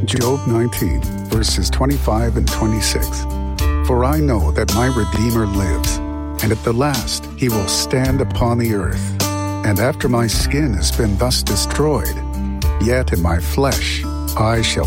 Job 19, verses 25 and 26. For I know that my Redeemer lives, and at the last he will stand upon the earth. And after my skin has been thus destroyed, yet in my flesh I shall